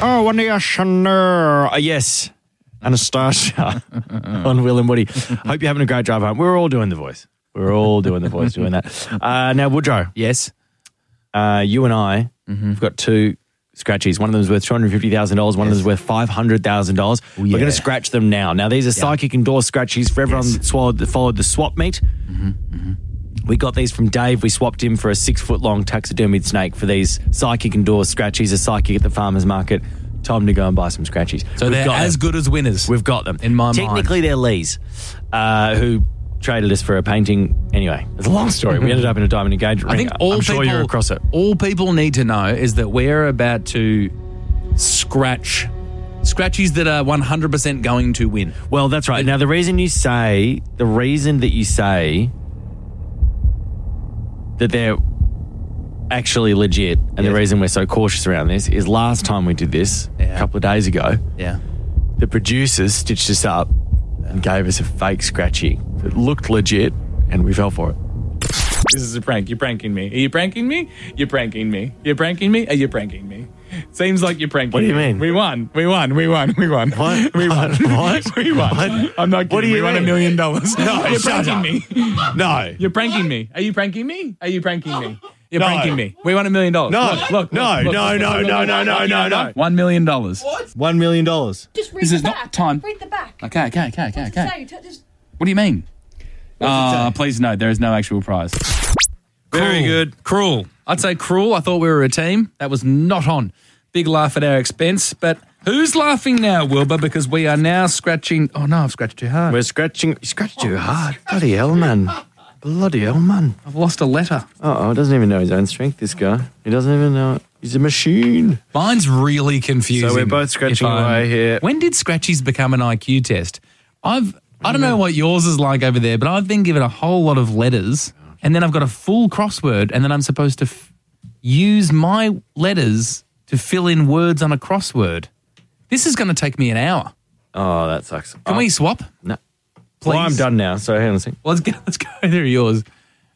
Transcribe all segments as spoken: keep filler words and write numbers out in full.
Oh, Anastasia. Uh, yes, Anastasia on Will and Woody. Hope you're having a great drive home. We're all doing the voice. We're all doing the voice, doing that. Uh, now, Woodrow. Yes. Uh, you and I mm-hmm. have got two scratchies. One of them is worth two hundred fifty thousand dollars. One yes. of them is worth five hundred thousand dollars. Oh, yeah. We're going to scratch them now. Now, these are yeah. psychic endorsed scratchies for everyone yes. that swallowed, followed the swap meet. Mm-hmm. Mm-hmm. We got these from Dave. We swapped him for a six-foot-long taxidermied snake for these psychic endorsed scratchies, a psychic at the farmer's market. Time to go and buy some scratchies. So We've they're as them. good as winners. We've got them. In my Technically, mind. Technically, they're Lee's, uh, who traded us for a painting. Anyway, it's a long story. We ended up in a diamond engagement ring. I think all I'm people, sure you're across it. All people need to know is that we're about to scratch scratchies that are one hundred percent going to win. Well, that's right. Now, the reason you say, the reason that you say that they're actually legit and yes. the reason we're so cautious around this is last time we did this, yeah. a couple of days ago, yeah, the producers stitched us up and gave us a fake scratchy that looked legit and we fell for it. This is a prank. You're pranking me. Are you pranking me? You're pranking me. You're pranking me? Are you pranking me? Seems like you're pranking me. What do you mean? We won. We won. We won. We won. What? We won. What? We won. What? I'm not kidding. What do you we mean? won a million dollars. No, you're shut pranking up. me. No. You're pranking me. Are you pranking me? Are you pranking me? You're No. pranking me. We won a million dollars. No. Look, look, No, look, no, look, no, look, no, look, no, look, no, look, no, look. no. One million dollars. What? One million dollars. Just read This the is back. not time. Read the back. Okay, okay, okay, okay, What's it okay. say? Just- What do you mean? What's it Uh, say? please note, there is no actual prize. Very Cruel. good. Cruel. I'd say cruel. I thought we were a team. That was not on. Big laugh at our expense. But who's laughing now, Wilbur? Because we are now scratching. Oh, no, I've scratched too hard. We're scratching. You scratched too hard. Bloody hell, man. Bloody hell, man. I've lost a letter. Uh-oh, he doesn't even know his own strength, this guy. He doesn't even know it. He's a machine. Mine's really confusing. So we're both scratching if I'm- away here. When did scratchies become an I Q test? I've, I don't know what yours is like over there, but I've been given a whole lot of letters, and then I've got a full crossword, and then I'm supposed to f- use my letters to fill in words on a crossword. This is going to take me an hour. Oh, that sucks. Can oh. we swap? No. Please. Well, I'm done now, so hang on a second. Let's go, let's go through yours.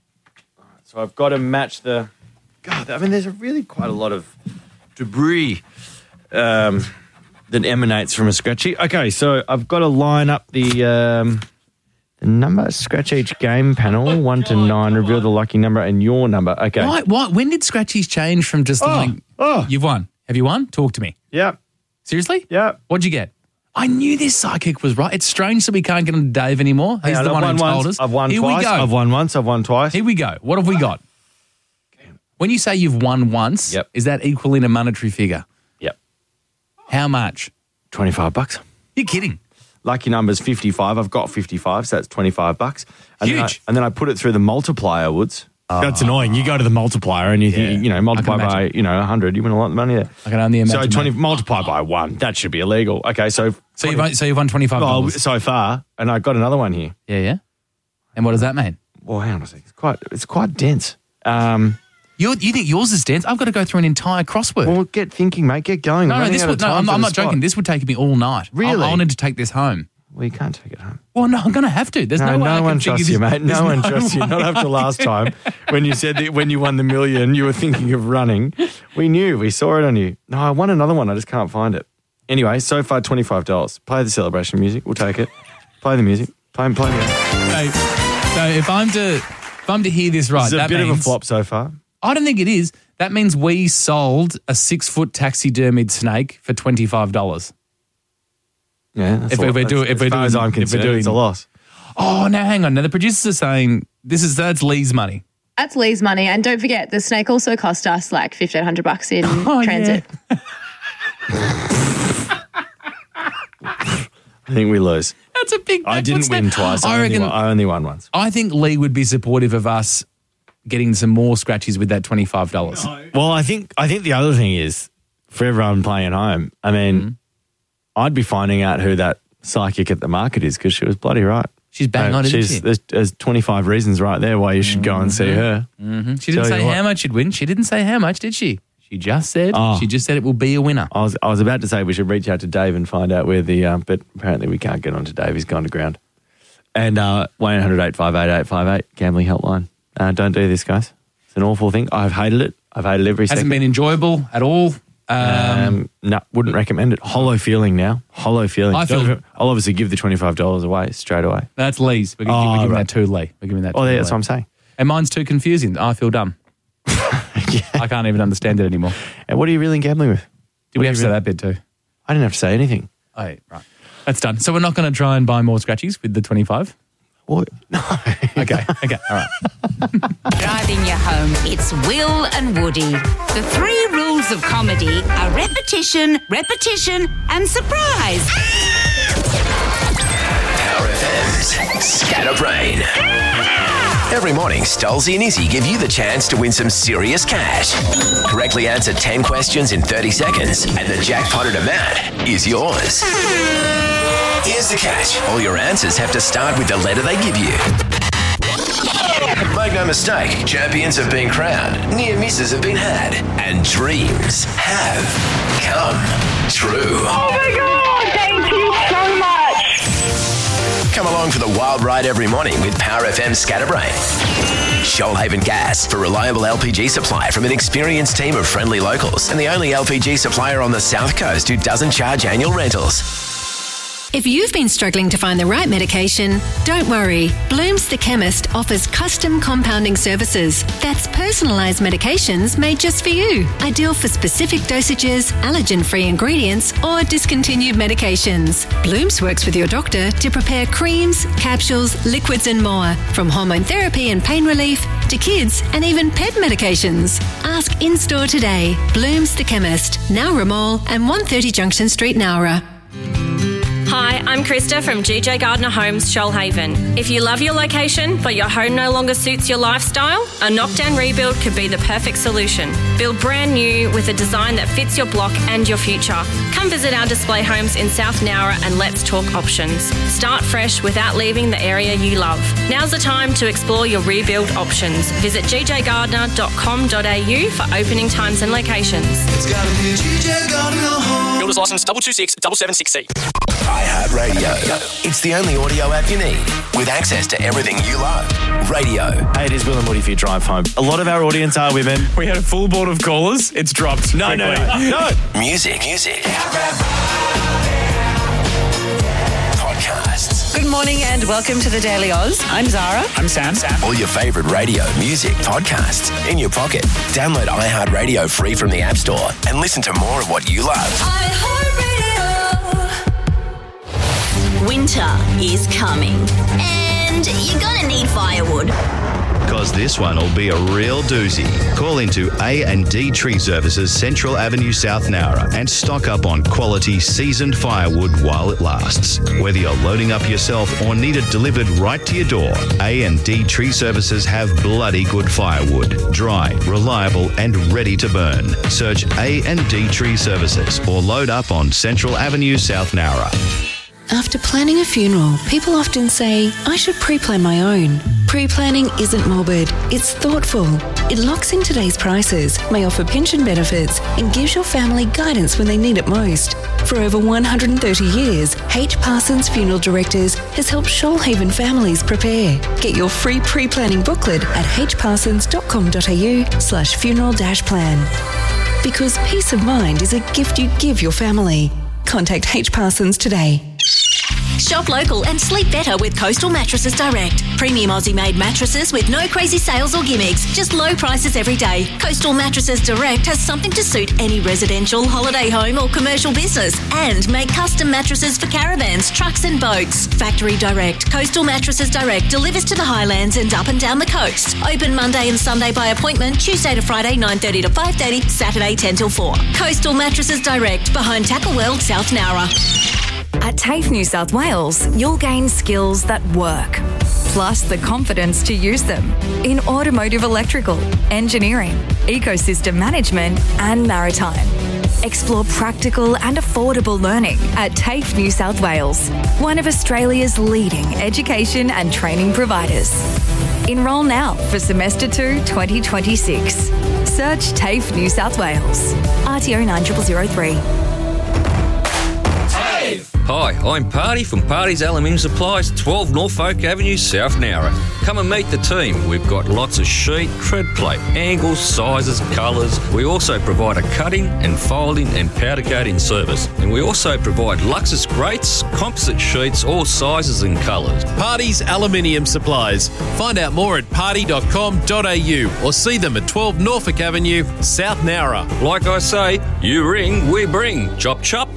So I've got to match the... God, I mean, there's a really quite a lot of debris um, that emanates from a scratchy. Okay, so I've got to line up the... Um, The number, scratch each game panel, one to nine, reveal the lucky number and your number. Okay. Why, why, when did scratchies change from just Oh, like, oh. you've won? Have you won? Talk to me. Yep. Seriously? Yep. What'd you get? I knew this psychic was right. It's strange that we can't get on to Dave anymore. He's Hang on, the I've one who won told once, us. I've won Here twice. we go. I've won once. I've won twice. Here we go. What have we got? When you say you've won once, Yep. is that equal in a monetary figure? Yep. How much? twenty-five bucks. You're kidding. Lucky number's fifty-five. I've got fifty-five, so that's twenty-five bucks. And Then I, Huge. and then I put it through the multiplier, Woods. That's annoying. You go to the multiplier and you Yeah. think, You know, multiply I can by, imagine. you know, one hundred. You win a lot of money there. I can only imagine. So twenty that. multiplied by one. That should be illegal. Okay, so... So you've, won, so you've won twenty-five Oh, dollars. so far, and I got another one here. Yeah, yeah. And what does that mean? Well, hang on a second. It's quite, it's quite dense. Um, You you think yours is dense? I've got to go through an entire crossword. well, get thinking, mate. Get going. no, I'm no, running this out of would, no, time I'm, for I'm the not joking. spot. This would take me all night. Really? I, I wanted to take this home. Well, you can't take it home. Well, no, I'm going to have to. There's no, No, way I no can one figure trusts this- you, mate. there's No one trusts you. way Not I after can- last time when you said that when you won the million, you were thinking of running. We knew. We saw it on you. No, I won another one. I just can't find it. Anyway, so far twenty-five dollars. Play the celebration music. We'll take it. Play the music. Play, play the So, so if I'm to if I'm to hear this right, It's a that bit means, of a flop so far. I don't think it is. That means we sold a six foot taxidermied snake for twenty-five dollars. Yeah, that's If a we- lot. if we're doing- That's- if we're as far doing- as I'm if we're concerned, doing- it's a loss. Oh, now hang on. Now the producers are saying this is that's Lee's money. That's Lee's money. And don't forget, the snake also cost us like fifteen hundred bucks in Oh, transit. yeah. I think we lose. That's a big. I didn't what's win that? twice. I, I only reckon. won, I only won once. I think Lee would be supportive of us getting some more scratchies with that twenty-five dollars. Well, I think I think the other thing is for everyone playing at home. I mean, Mm-hmm. I'd be finding out who that psychic at the market is because she was bloody right. She's bang Uh, on, isn't she's, she? There's, there's twenty-five reasons right there why you should go and see her. Mm-hmm. She didn't Tell say you what. how much she'd win. She didn't say how much, did she? She just said. Oh. She just said it will be a winner. I was I was about to say we should reach out to Dave and find out where the, uh, but apparently we can't get on to Dave. He's gone to ground. And uh, one eight hundred eight five eight eight five eight, gambling helpline. Uh, don't do this, guys. It's an awful thing. I've hated it. I've hated every Hasn't second. been enjoyable at all. Um, no, wouldn't recommend it. Hollow feeling now. Hollow feeling. I feel- I'll obviously give the twenty-five dollars away straight away. That's Lee's. We're, Oh, we're giving right. that to Lee. We're giving that to Oh, yeah, Lee. that's what I'm saying. And mine's too confusing. I feel dumb. I can't even understand it anymore. And what are you really gambling with? Did we have to say that bit too? I didn't have to say anything. Oh, right. That's done. So we're not going to try and buy more scratchies with the twenty-five? What? No. Okay, okay, all right. Driving you home, it's Will and Woody. The three rules of comedy are repetition, repetition, and surprise. Power F M's Scatterbrain. Every morning, Stolzy and Izzy give you the chance to win some serious cash. Correctly answer ten questions in thirty seconds, and the jackpotted amount is yours. Here's the catch. All your answers have to start with the letter they give you. Make no mistake, champions have been crowned, near misses have been had, and dreams have come true. Oh my God, thank you so much. Come along for the wild ride every morning with Power F M Scatterbrain. Shoalhaven Gas, for reliable L P G supply from an experienced team of friendly locals, and the only L P G supplier on the South Coast who doesn't charge annual rentals. If you've been struggling to find the right medication, don't worry. Bloom's the Chemist offers custom compounding services. That's personalised medications made just for you. Ideal for specific dosages, allergen-free ingredients, or discontinued medications. Bloom's works with your doctor to prepare creams, capsules, liquids and more. From hormone therapy and pain relief to kids and even pet medications. Ask in-store today. Bloom's the Chemist, Nowra Mall and one thirty Junction Street, Nowra. Hi, I'm Krista from G J Gardner Homes, Shoalhaven. If you love your location, but your home no longer suits your lifestyle, a knockdown rebuild could be the perfect solution. Build brand new with a design that fits your block and your future. Come visit our display homes in South Nowra and let's talk options. Start fresh without leaving the area you love. Now's the time to explore your rebuild options. Visit g j gardner dot com dot a u for opening times and locations. It's gotta be G J Gardner Home. Builder's license double two six double seven six C. iHeartRadio. It's the only audio app you need with access to everything you love. Radio. Hey, it is Will and Woody for your drive home. A lot of our audience are women. We had a full board of callers. It's dropped. No, no, no, no. Music. Music. Podcasts. Good morning and welcome to the Daily Oz. I'm Zara. I'm Sam. Sam. All your favourite radio, music, podcasts in your pocket. Download iHeartRadio free from the App Store and listen to more of what you love. Winter is coming, and you're gonna need firewood. Because this one will be a real doozy. Call into A and D Tree Services, Central Avenue, South Nowra, and stock up on quality seasoned firewood while it lasts. Whether you're loading up yourself or need it delivered right to your door, A and D Tree Services have bloody good firewood. Dry, reliable, and ready to burn. Search A and D Tree Services or load up on Central Avenue, South Nowra. After planning a funeral, people often say, I should pre-plan my own. Pre-planning isn't morbid, it's thoughtful. It locks in today's prices, may offer pension benefits, and gives your family guidance when they need it most. For over one hundred thirty years, H. Parsons Funeral Directors has helped Shoalhaven families prepare. Get your free pre-planning booklet at h parsons dot com dot a u slash funeral dash plan. Because peace of mind is a gift you give your family. Contact H. Parsons today. Shop local and sleep better with Coastal Mattresses Direct. Premium Aussie-made mattresses with no crazy sales or gimmicks, just low prices every day. Coastal Mattresses Direct has something to suit any residential, holiday home or commercial business, and make custom mattresses for caravans, trucks and boats. Factory Direct. Coastal Mattresses Direct delivers to the Highlands and up and down the coast. Open Monday and Sunday by appointment, Tuesday to Friday nine thirty to five thirty, Saturday ten till four. Coastal Mattresses Direct, behind Tackle World, South Nowra. At TAFE New South Wales, you'll gain skills that work, plus the confidence to use them in automotive electrical, engineering, ecosystem management and maritime. Explore practical and affordable learning at TAFE New South Wales, one of Australia's leading education and training providers. Enrol now for Semester two twenty twenty-six. Search TAFE New South Wales. R T O nine zero zero three. TAFE! Hi, I'm Party from Party's Aluminium Supplies, twelve Norfolk Avenue, South Nowra. Come and meet the team. We've got lots of sheet, tread plate, angles, sizes, colours. We also provide a cutting and folding and powder coating service. And we also provide Luxus grates, composite sheets, all sizes and colours. Party's Aluminium Supplies. Find out more at party dot com dot a u or see them at twelve Norfolk Avenue, South Nowra. Like I say, you ring, we bring. Chop chop.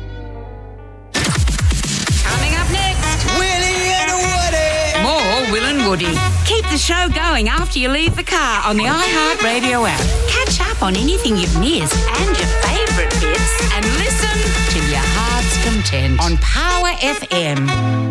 Coming up next, Willie and Woody. More Will and Woody. Keep the show going after you leave the car on the iHeartRadio app. Catch up on anything you've missed and your favourite bits and listen to your heart's content on Power F M.